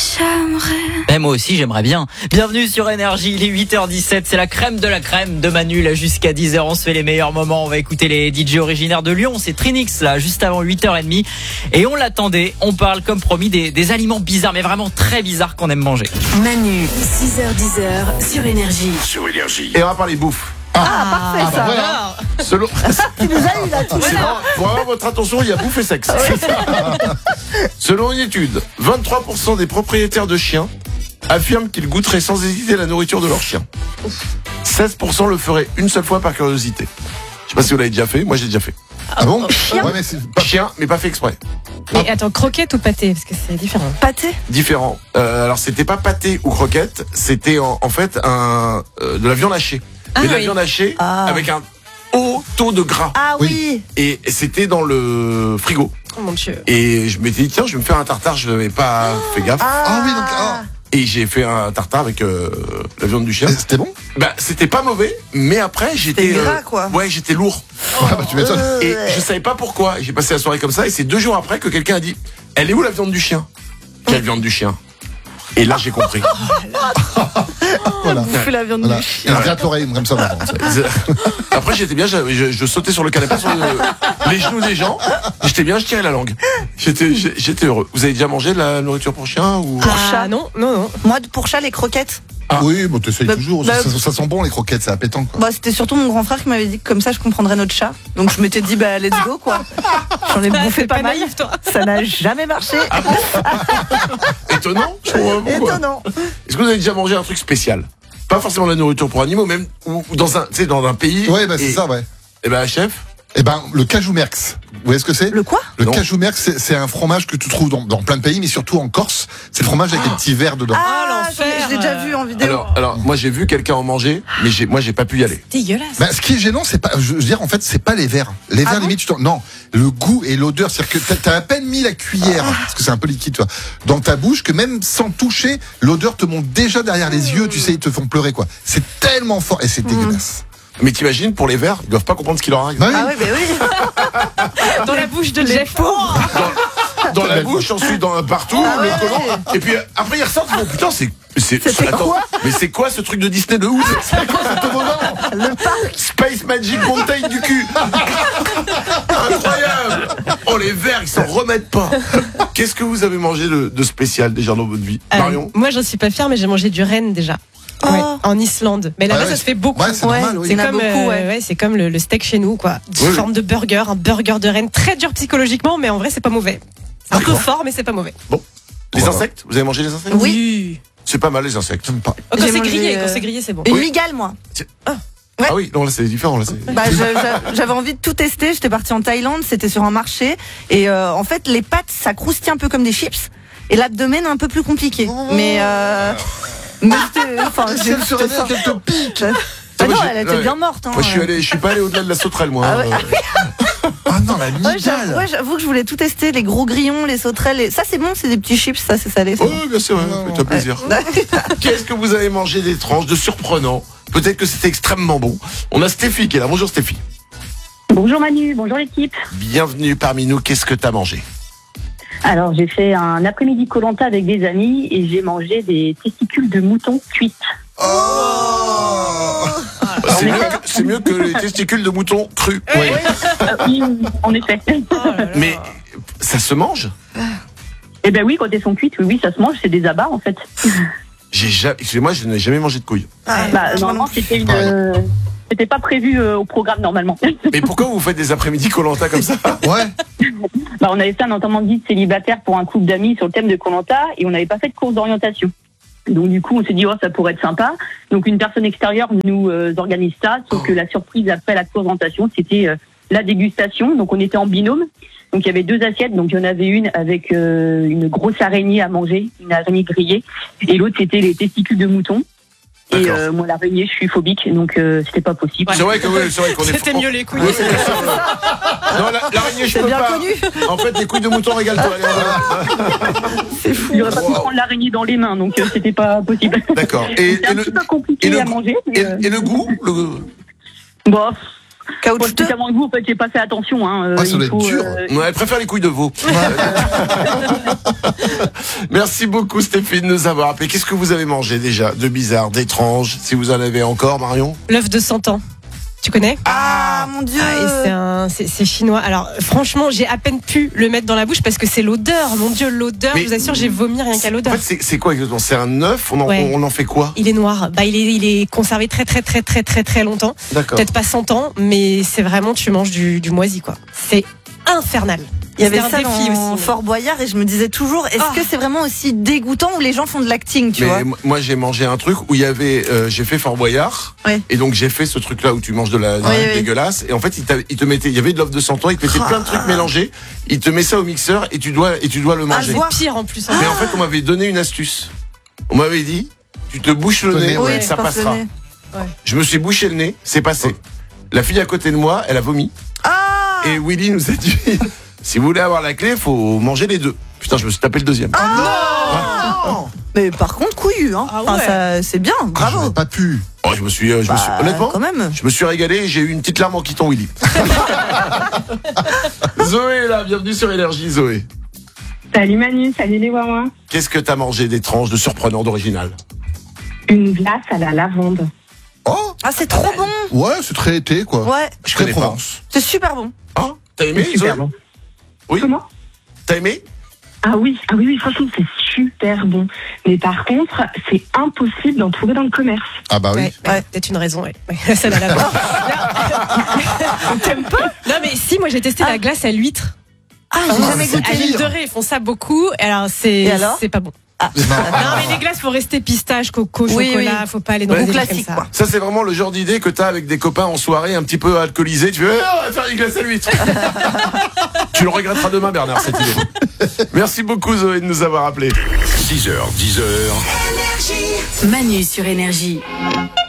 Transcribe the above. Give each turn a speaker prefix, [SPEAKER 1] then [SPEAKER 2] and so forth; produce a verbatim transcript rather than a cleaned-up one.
[SPEAKER 1] j'aimerais. Et moi aussi, j'aimerais bien. Bienvenue sur Énergie, il est huit heures dix-sept, c'est la crème de la crème de Manu, là, jusqu'à dix heures, on se fait les meilleurs moments. On va écouter les D J originaires de Lyon, c'est Trinix, là, juste avant huit heures trente. Et on l'attendait, on parle, comme promis, des, des aliments bizarres, mais vraiment très bizarres qu'on aime manger.
[SPEAKER 2] Manu, six heures dix heures, sur Énergie.
[SPEAKER 3] Sur Énergie.
[SPEAKER 4] Et on va parler bouffe.
[SPEAKER 5] Ah, ah parfait,
[SPEAKER 4] ah,
[SPEAKER 5] ça.
[SPEAKER 4] bah, voilà. Selon...
[SPEAKER 5] Tu nous as eu là, tout
[SPEAKER 4] Sinon, pour avoir votre attention, il y a bouffe et sexe. Selon une étude, vingt-trois pour cent des propriétaires de chiens affirment qu'ils goûteraient sans hésiter la nourriture de leur chien. seize pour cent le feraient une seule fois par curiosité. Je sais pas si vous l'avez déjà fait, moi j'ai déjà fait.
[SPEAKER 5] Ah bon?
[SPEAKER 4] Chien, ouais, mais c'est pas... Chien, mais pas fait exprès.
[SPEAKER 6] Mais attends, croquette ou pâté? Parce que c'est différent.
[SPEAKER 5] Pâté?
[SPEAKER 4] Différent. Euh, alors c'était pas pâté ou croquette, c'était en, en fait un, euh, de la viande hachée.
[SPEAKER 6] Ah,
[SPEAKER 4] mais de la
[SPEAKER 6] oui.
[SPEAKER 4] viande hachée
[SPEAKER 5] ah.
[SPEAKER 4] avec un haut taux de gras.
[SPEAKER 5] Ah oui.
[SPEAKER 4] Et c'était dans le frigo.
[SPEAKER 6] Oh mon Dieu.
[SPEAKER 4] Et je m'étais dit, tiens, je vais me faire un tartare, je n'avais pas oh. fait gaffe.
[SPEAKER 5] Ah,
[SPEAKER 7] ah oui, donc... Ah.
[SPEAKER 4] Et j'ai fait un tartare avec euh, la viande du chien.
[SPEAKER 7] Et c'était bon?
[SPEAKER 4] Bah, c'était pas mauvais, mais après, j'étais...
[SPEAKER 5] C'était gras, quoi.
[SPEAKER 4] Ouais, j'étais lourd.
[SPEAKER 7] Oh. Ah bah, tu m'étonnes.
[SPEAKER 5] Euh...
[SPEAKER 4] Et je savais pas pourquoi. J'ai passé la soirée comme ça, et c'est deux jours après que quelqu'un a dit, elle est où la viande du chien? Quelle viande du chien? Et là, j'ai compris.
[SPEAKER 5] Voilà. Bouffer la viande
[SPEAKER 7] voilà.
[SPEAKER 5] du chien.
[SPEAKER 7] Il se gratte l'oreille comme ça.
[SPEAKER 4] Après, j'étais bien, je, je, je sautais sur le canapé, sur le, les genoux des gens. J'étais bien, je tirais la langue. J'étais, j'étais heureux. Vous avez déjà mangé de la nourriture pour chien ou...
[SPEAKER 5] Pour
[SPEAKER 6] Ah,
[SPEAKER 5] chat?
[SPEAKER 6] non, non, non.
[SPEAKER 5] Moi, pour chat, les croquettes.
[SPEAKER 4] Ah.
[SPEAKER 7] Oui, bon, t'essayes
[SPEAKER 5] bah,
[SPEAKER 7] toujours.
[SPEAKER 5] bah,
[SPEAKER 7] ça, ça, ça sent bon les croquettes, c'est appétant quoi.
[SPEAKER 5] Bah, c'était surtout mon grand frère qui m'avait dit que comme ça, je comprendrais notre chat. Donc je m'étais dit, bah, let's go, quoi. J'en ai
[SPEAKER 6] Bah,
[SPEAKER 5] bouffé
[SPEAKER 6] c'est
[SPEAKER 5] pas,
[SPEAKER 6] pas
[SPEAKER 5] mal.
[SPEAKER 6] naïf, toi.
[SPEAKER 5] Ça n'a jamais marché.
[SPEAKER 4] Ah bon? Étonnant, je comprends pas pourquoi.
[SPEAKER 5] Étonnant.
[SPEAKER 4] Est-ce que vous avez déjà mangé un truc spécial? Pas forcément de la nourriture pour animaux, même ou, ou dans un, tu sais, dans un pays.
[SPEAKER 7] Ouais, bah c'est
[SPEAKER 4] et,
[SPEAKER 7] ça, ouais.
[SPEAKER 4] Et ben, chef.
[SPEAKER 7] Eh ben, le cajou merx. Vous voyez ce que c'est?
[SPEAKER 5] Le quoi?
[SPEAKER 7] Le
[SPEAKER 4] Non.
[SPEAKER 7] cajou merx, c'est, c'est un fromage que tu trouves dans, dans plein de pays, mais surtout en Corse. C'est le fromage avec des petits verres dedans.
[SPEAKER 5] Ah,
[SPEAKER 6] l'enfer.
[SPEAKER 5] je l'ai déjà vu en vidéo.
[SPEAKER 4] Alors, alors, moi j'ai vu quelqu'un en manger, mais j'ai, moi j'ai pas pu y aller.
[SPEAKER 6] Dégueulasse.
[SPEAKER 7] Bah, ce qui est gênant, c'est pas, je veux dire, en fait, c'est pas les verres. Les verres,
[SPEAKER 5] Ah bon
[SPEAKER 7] limite, tu t'en, non. Le goût et l'odeur, c'est-à-dire que t'as, t'as à peine mis la cuillère, parce que c'est un peu liquide, tu vois, dans ta bouche, que même sans toucher, l'odeur te monte déjà derrière les yeux, tu sais, ils te font pleurer, quoi. C'est tellement fort, et c'est dégueulasse.
[SPEAKER 4] Mais t'imagines, pour les verts, ils doivent pas comprendre ce qu'il leur arrive.
[SPEAKER 7] Bah oui.
[SPEAKER 5] Ah oui, bah oui.
[SPEAKER 6] Dans la bouche de
[SPEAKER 5] Les
[SPEAKER 6] Jeff.
[SPEAKER 5] pauvres.
[SPEAKER 4] Dans la bouche, ensuite dans partout,
[SPEAKER 5] Ah
[SPEAKER 4] le
[SPEAKER 5] ouais.
[SPEAKER 4] colon. Et puis euh, après ils ressortent, ils font putain, c'est, c'est,
[SPEAKER 5] C'était
[SPEAKER 4] attends,
[SPEAKER 5] quoi
[SPEAKER 4] mais c'est quoi ce truc de Disney de ouf? C'est quoi ce toboggan?
[SPEAKER 5] Le parc.
[SPEAKER 4] Space Magic Mountain du cul. Incroyable. Oh les verts, ils s'en remettent pas. Qu'est-ce que vous avez mangé de, de spécial déjà dans votre vie,
[SPEAKER 6] Euh,
[SPEAKER 4] Marion?
[SPEAKER 6] moi, j'en suis pas fière, mais j'ai mangé du renne déjà.
[SPEAKER 5] Oh.
[SPEAKER 6] Ouais, en Islande. Mais là-bas,
[SPEAKER 7] Ah ouais,
[SPEAKER 6] ça se fait beaucoup.
[SPEAKER 7] Ouais, c'est
[SPEAKER 5] Ouais,
[SPEAKER 7] normal, oui.
[SPEAKER 6] C'est
[SPEAKER 5] Il y en a
[SPEAKER 6] comme,
[SPEAKER 5] beaucoup,
[SPEAKER 6] euh,
[SPEAKER 5] ouais.
[SPEAKER 6] ouais, c'est comme le, le steak chez nous, quoi. Sous
[SPEAKER 4] Oui,
[SPEAKER 6] forme de burger, un burger de renne très dur psychologiquement, mais en vrai, c'est pas mauvais. C'est un peu fort, mais c'est pas mauvais.
[SPEAKER 4] Les
[SPEAKER 7] Voilà.
[SPEAKER 4] insectes? Vous avez mangé les insectes?
[SPEAKER 5] Oui.
[SPEAKER 4] C'est pas mal les insectes.
[SPEAKER 7] J'aime pas.
[SPEAKER 6] Oh, quand
[SPEAKER 5] J'ai
[SPEAKER 6] c'est
[SPEAKER 5] mangé,
[SPEAKER 6] grillé,
[SPEAKER 5] euh,
[SPEAKER 6] quand c'est grillé, c'est bon.
[SPEAKER 5] Une
[SPEAKER 4] Oui.
[SPEAKER 5] migale, moi. Ouais.
[SPEAKER 4] Ah oui, non là c'est différent là. C'est...
[SPEAKER 5] Bah, je- je- j'avais envie de tout tester. J'étais partie en Thaïlande, c'était sur un marché. Et euh, en fait, les pâtes, ça croustille un peu comme des chips. Et l'abdomen, un peu plus compliqué. Mais, euh, mais c'était, enfin, j'ai
[SPEAKER 7] Quelle serait
[SPEAKER 5] faim.
[SPEAKER 7] qu'elle te pique?
[SPEAKER 5] Ah non,
[SPEAKER 4] moi,
[SPEAKER 5] elle
[SPEAKER 4] j'ai-
[SPEAKER 5] était
[SPEAKER 4] ouais.
[SPEAKER 5] bien morte. Hein.
[SPEAKER 4] Moi je suis allé, je suis pas allé au-delà de la sauterelle moi.
[SPEAKER 5] Ah
[SPEAKER 4] hein.
[SPEAKER 5] ouais.
[SPEAKER 7] Ah non, la
[SPEAKER 5] Ouais, j'avoue,
[SPEAKER 7] migale.
[SPEAKER 5] ouais, j'avoue que je voulais tout tester, les gros grillons, les sauterelles. Les... Ça, c'est bon, c'est des petits chips, ça, c'est salé. c'est
[SPEAKER 4] Oh
[SPEAKER 5] bon.
[SPEAKER 4] bien sûr, ouais, fais-toi plaisir. Qu'est-ce que vous avez mangé d'étrange, de surprenant? Peut-être que c'était extrêmement bon. On a Stéphie qui est là. Bonjour Stéphie.
[SPEAKER 8] Bonjour Manu, bonjour l'équipe.
[SPEAKER 4] Bienvenue parmi nous. Qu'est-ce que t'as mangé?
[SPEAKER 8] Alors j'ai fait un après-midi Koh-Lanta avec des amis et j'ai mangé des testicules de mouton cuites.
[SPEAKER 7] Oh.
[SPEAKER 4] Bah, c'est, mieux que, c'est mieux que les testicules de mouton crus.
[SPEAKER 7] Oui.
[SPEAKER 8] Euh, oui, en effet.
[SPEAKER 4] Mais ça se mange?
[SPEAKER 8] Eh ben oui, quand elles sont cuites, oui, oui, ça se mange, c'est des abats en fait.
[SPEAKER 4] J'ai jamais, excusez-moi, je n'ai jamais mangé de couilles.
[SPEAKER 5] Ah,
[SPEAKER 8] Bah,
[SPEAKER 5] moi
[SPEAKER 8] normalement,
[SPEAKER 5] non plus.
[SPEAKER 8] c'était une, euh, c'était pas prévu euh, au programme normalement.
[SPEAKER 4] Mais pourquoi vous faites des après-midi Koh-Lanta comme ça?
[SPEAKER 7] Ouais.
[SPEAKER 8] Bah, on avait fait un enterrement de vie de célibataire pour un couple d'amis sur le thème de Koh-Lanta et on n'avait pas fait de course d'orientation. Donc du coup, on s'est dit oh ça pourrait être sympa. Donc une personne extérieure nous euh, organise ça, sauf que la surprise après la course d'orientation, c'était euh, la dégustation. Donc on était en binôme. Donc il y avait deux assiettes. Donc il y en avait une avec euh, une grosse araignée à manger, une araignée grillée, et l'autre c'était les testicules de mouton. Et
[SPEAKER 4] D'accord.
[SPEAKER 8] euh, moi l'araignée, je suis phobique, donc euh, c'était pas possible.
[SPEAKER 4] C'est vrai que oui, c'est vrai qu'on est.
[SPEAKER 6] C'était mieux les couilles.
[SPEAKER 4] Oui, c'est bien sûr. Non, la- l'araignée, je
[SPEAKER 5] C'est
[SPEAKER 4] peux
[SPEAKER 5] bien
[SPEAKER 4] pas.
[SPEAKER 5] connu.
[SPEAKER 4] En fait, les couilles de mouton, régale-toi. Allez, voilà.
[SPEAKER 5] C'est fou.
[SPEAKER 8] J'aurais pas pu prendre l'araignée dans les mains, donc euh, c'était pas possible.
[SPEAKER 4] D'accord. Et,
[SPEAKER 8] C'était un
[SPEAKER 4] et le,
[SPEAKER 8] petit peu compliqué
[SPEAKER 4] et le
[SPEAKER 8] à
[SPEAKER 4] goût-
[SPEAKER 8] manger.
[SPEAKER 4] et,
[SPEAKER 8] mais, euh,
[SPEAKER 4] et le goût le...
[SPEAKER 8] Bon, Bon,
[SPEAKER 5] Caoutchouteux.
[SPEAKER 8] spécialement que vous, en fait, j'ai pas fait attention. Hein. Euh,
[SPEAKER 7] Ah, ça
[SPEAKER 8] il
[SPEAKER 7] doit être
[SPEAKER 8] faut,
[SPEAKER 7] dur.
[SPEAKER 8] euh,
[SPEAKER 4] Ouais, elle préfère les couilles de veau. Merci beaucoup Stéphanie de nous avoir appelé. Qu'est-ce que vous avez mangé déjà de bizarre, d'étrange, si vous en avez encore, Marion?
[SPEAKER 6] L'œuf de cent ans. Tu connais?
[SPEAKER 5] Ah, mon Dieu.
[SPEAKER 6] Ah, et c'est un, c'est, c'est chinois. Alors, franchement, j'ai à peine pu le mettre dans la bouche parce que c'est l'odeur. Mon Dieu, l'odeur.
[SPEAKER 4] Mais-
[SPEAKER 6] Je vous assure, j'ai vomi rien qu'à
[SPEAKER 4] En
[SPEAKER 6] l'odeur.
[SPEAKER 4] fait, c'est, c'est quoi exactement? C'est un œuf, on en,
[SPEAKER 6] Ouais.
[SPEAKER 4] on en fait quoi?
[SPEAKER 6] Il est noir. Bah, il est, il est conservé très, très, très, très, très, très longtemps.
[SPEAKER 4] D'accord.
[SPEAKER 6] Peut-être pas cent ans, mais c'est vraiment, tu manges du, du moisi, quoi. C'est infernal.
[SPEAKER 5] Il y avait
[SPEAKER 6] C'était
[SPEAKER 5] ça
[SPEAKER 6] un défi
[SPEAKER 5] dans
[SPEAKER 6] aussi.
[SPEAKER 5] Fort Boyard et je me disais toujours, est-ce
[SPEAKER 6] Oh.
[SPEAKER 5] que c'est vraiment aussi dégoûtant où les gens font de l'acting, tu
[SPEAKER 4] Mais
[SPEAKER 5] vois?
[SPEAKER 4] m- moi j'ai mangé un truc où il y avait, euh, j'ai fait Fort Boyard,
[SPEAKER 5] Ouais.
[SPEAKER 4] et donc j'ai fait ce truc là où tu manges de la, de la
[SPEAKER 5] Oui, oui.
[SPEAKER 4] dégueulasse, et en fait il, t'a- il te mettait, il y avait de l'œuf de cent ans, il te mettait plein de trucs mélangés, il te met ça au mixeur et tu dois et tu dois le
[SPEAKER 5] Ah,
[SPEAKER 4] manger.
[SPEAKER 5] je vois.
[SPEAKER 6] Pire en plus. hein.
[SPEAKER 4] Mais en fait on m'avait donné une astuce, on m'avait dit, tu te bouches le
[SPEAKER 7] Le
[SPEAKER 4] nez,
[SPEAKER 7] nez,
[SPEAKER 5] Oui,
[SPEAKER 7] ouais,
[SPEAKER 5] tu
[SPEAKER 4] ça
[SPEAKER 5] penses le
[SPEAKER 4] passera.
[SPEAKER 5] nez.
[SPEAKER 4] Je me suis bouché le nez, c'est passé. La fille à côté de moi, elle a vomi,
[SPEAKER 5] Ah!
[SPEAKER 4] et Willy nous a dit, si vous voulez avoir la clé, faut manger les deux. Putain, je me suis tapé le deuxième.
[SPEAKER 5] Ah! Mais par contre, couillu, hein.
[SPEAKER 6] Ah
[SPEAKER 5] Enfin,
[SPEAKER 6] ouais.
[SPEAKER 5] ça, c'est bien,
[SPEAKER 7] Ah,
[SPEAKER 5] bravo.
[SPEAKER 7] j'aurais pas pu.
[SPEAKER 4] Oh, je me suis, euh, je me suis,
[SPEAKER 5] Bah,
[SPEAKER 4] honnêtement,
[SPEAKER 5] quand même.
[SPEAKER 4] je me suis régalé et j'ai eu une petite larme en quittant Willy. Zoé est là, bienvenue sur Énergie, Zoé.
[SPEAKER 3] Salut Manu, salut les Wawa.
[SPEAKER 4] Qu'est-ce que t'as mangé d'étrange, de surprenant, d'original?
[SPEAKER 3] Une glace à la lavande.
[SPEAKER 7] Oh,
[SPEAKER 5] Ah, c'est trop bon.
[SPEAKER 7] ouais, c'est très été, quoi.
[SPEAKER 5] Ouais,
[SPEAKER 4] Je
[SPEAKER 7] Très
[SPEAKER 4] connais pas.
[SPEAKER 7] Provence.
[SPEAKER 5] c'est super bon.
[SPEAKER 4] Ah, t'as aimé,
[SPEAKER 3] C'est super
[SPEAKER 4] Zoé?
[SPEAKER 3] bon.
[SPEAKER 4] Oui.
[SPEAKER 3] Comment?
[SPEAKER 4] T'as aimé?
[SPEAKER 3] Ah oui, ah oui, oui, franchement, c'est super bon. Mais par contre, c'est impossible d'en trouver dans le commerce.
[SPEAKER 7] Ah bah oui.
[SPEAKER 6] Ouais, ouais, peut-être une raison, ouais. Ouais, ça n'a la bonne. T'aimes pas? Non, mais si, moi j'ai testé la glace à l'huître.
[SPEAKER 5] Ah, j'ai
[SPEAKER 7] Ah,
[SPEAKER 5] jamais
[SPEAKER 7] mais c'est
[SPEAKER 5] goûté.
[SPEAKER 6] À l'huile de Ré, ils font ça beaucoup. Alors, c'est,
[SPEAKER 5] Et alors
[SPEAKER 6] c'est pas bon.
[SPEAKER 7] Non.
[SPEAKER 6] Non, mais les glaces, faut rester pistache, coco,
[SPEAKER 5] Oui,
[SPEAKER 6] chocolat,
[SPEAKER 5] oui.
[SPEAKER 6] faut pas aller dans
[SPEAKER 4] Ouais.
[SPEAKER 6] des
[SPEAKER 5] Ou
[SPEAKER 6] délires
[SPEAKER 5] classique,
[SPEAKER 6] comme ça.
[SPEAKER 5] quoi.
[SPEAKER 4] Ça, c'est vraiment le genre d'idée que t'as avec des copains en soirée un petit peu alcoolisés. Tu fais, eh, on va faire une glace à l'huître. Tu le regretteras demain, Bernard, cette idée. Merci beaucoup, Zoé, de nous avoir appelés.
[SPEAKER 9] six heures, dix heures.
[SPEAKER 2] Manu sur Énergie.